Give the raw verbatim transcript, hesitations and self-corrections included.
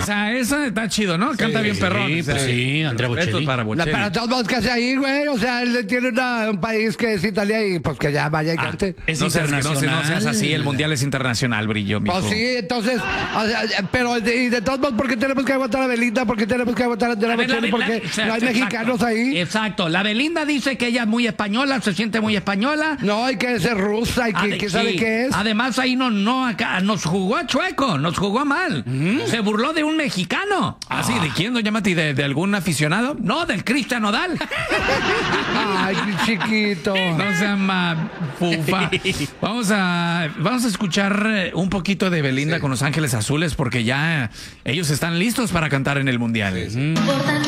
sea, esa está chido, ¿no? Canta bien perrón. Sí, pues sí, Andrea Bocelli. Para No, Bocelli. pero todos modos que hace ahí, güey. O sea, él tiene una- un país que es Italia y pues que ya vaya y cante. Es No seas, no, seas- internacional. no seas así, el mundial es internacional, Brillo, mijo. Pues sí, entonces, o sea, pero de, y de todos modos, ¿por qué tenemos que aguantar a Belinda? ¿Por qué tenemos que aguantar a Andrea A ver, la- Bocelli? la- Porque exacto, no hay exacto. mexicanos ahí. Exacto. La Belinda dice que ella es muy española, se siente muy española. No, hay que ser rusa y que, Ade- que sabe sí. qué es. Además, ahí no, no, acá, nos jugó a chueco, nos jugó a mal. Se burló de un mexicano. ¿Ah, sí? ¿De quién, doña Mati? ¿De, de algún aficionado? No, del Cristian Nodal. Ay, qué chiquito. No sea ma fufa. Vamos a, vamos a escuchar eh, un poquito de Belinda con Los Ángeles Azules porque ya ellos están listos para cantar en el mundial.